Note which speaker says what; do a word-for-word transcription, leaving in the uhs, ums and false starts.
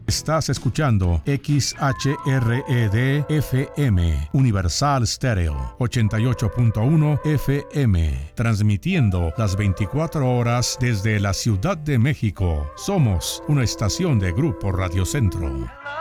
Speaker 1: Estás escuchando X H R E D F M, Universal Stereo, ochenta y ocho punto uno F M, transmitiendo las veinticuatro horas desde la Ciudad de México. Somos una estación de Grupo Radio Centro.